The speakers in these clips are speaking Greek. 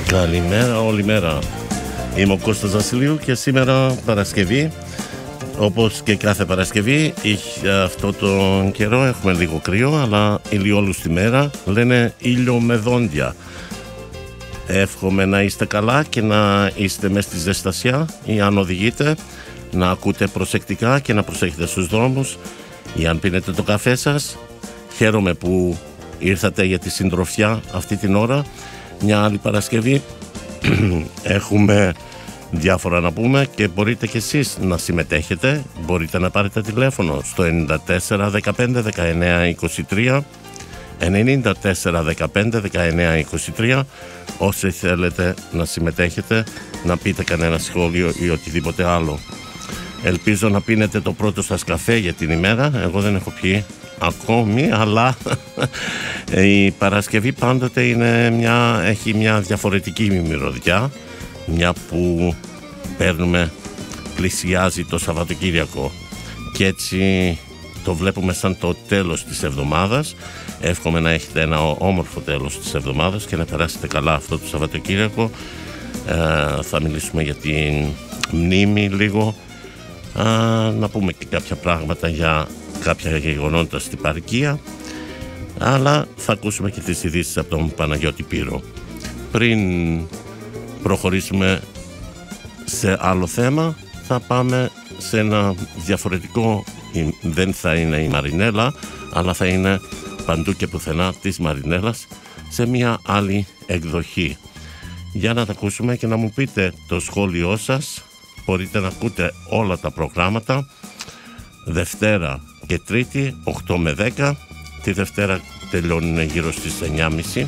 Καλημέρα όλη μέρα. Είμαι ο Κώστας Βασιλείου και σήμερα Παρασκευή, όπως και κάθε Παρασκευή, αυτό τον καιρό έχουμε λίγο κρύο, αλλά ηλιόλουστη μέρα, λένε ήλιο με δόντια. Εύχομαι να είστε καλά και να είστε μες στη ζεστασιά, ή αν οδηγείτε να ακούτε προσεκτικά και να προσέχετε στους δρόμους, ή αν πίνετε το καφέ σας. Χαίρομαι που ήρθατε για τη συντροφιά αυτή την ώρα. Μια άλλη Παρασκευή έχουμε διάφορα να πούμε και μπορείτε και εσείς να συμμετέχετε. Μπορείτε να πάρετε τηλέφωνο στο 94 15 19 23, 94 15 19 23. Όσοι θέλετε να συμμετέχετε, να πείτε κανένα σχόλιο ή οτιδήποτε άλλο. Ελπίζω να πίνετε το πρώτο σας καφέ για την ημέρα. Εγώ δεν έχω πιει ακόμη, αλλά η Παρασκευή πάντοτε έχει μια διαφορετική μυρωδιά, μια που πλησιάζει το Σαββατοκύριακο και έτσι το βλέπουμε σαν το τέλος της εβδομάδας. Εύχομαι να έχετε ένα όμορφο τέλος της εβδομάδας και να περάσετε καλά αυτό το Σαββατοκύριακο. Θα μιλήσουμε για την μνήμη λίγο, να πούμε και κάποια πράγματα για κάποια γεγονότα στην παροικία, αλλά θα ακούσουμε και τις ειδήσεις από τον Παναγιώτη Πύρο. Πριν προχωρήσουμε σε άλλο θέμα, θα πάμε σε ένα διαφορετικό, δεν θα είναι η Μαρινέλα, αλλά θα είναι παντού και πουθενά της Μαρινέλας, σε μια άλλη εκδοχή. Για να τα ακούσουμε και να μου πείτε το σχόλιο σας. Μπορείτε να ακούτε όλα τα προγράμματα Δευτέρα και Τρίτη 8 με 10. Τη Δευτέρα τελειώνουν γύρω στις 9.30.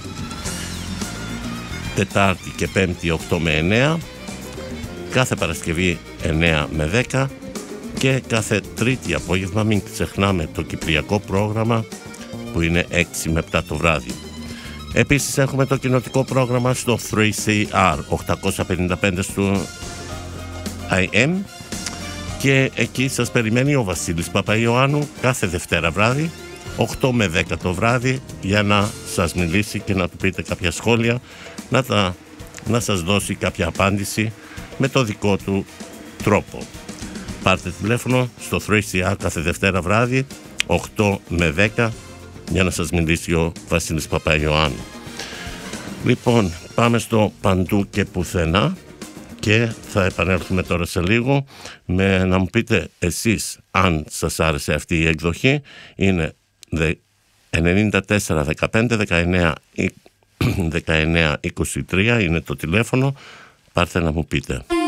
Τετάρτη και Πέμπτη 8 με 9. Κάθε Παρασκευή 9 με 10. Και κάθε Τρίτη απόγευμα μην ξεχνάμε το κυπριακό πρόγραμμα που είναι 6 με 7 το βράδυ. Επίσης έχουμε το κοινοτικό πρόγραμμα στο 3CR 855 στο AM και εκεί σας περιμένει ο Βασίλης Παπαϊωάννου κάθε Δευτέρα βράδυ 8 με 10 το βράδυ για να σας μιλήσει και να του πείτε κάποια σχόλια, να σας δώσει κάποια απάντηση με το δικό του τρόπο. Πάρτε τηλέφωνο στο 3CR κάθε Δευτέρα βράδυ 8 με 10 για να σας μιλήσει ο Βασίλης Παπαϊωάννου. Λοιπόν, πάμε στο παντού και πουθενά και θα επανέλθουμε τώρα σε λίγο με να μου πείτε εσείς αν σας άρεσε αυτή η εκδοχή. Είναι 94 15 19 23 είναι το τηλέφωνο. Πάρτε να μου πείτε.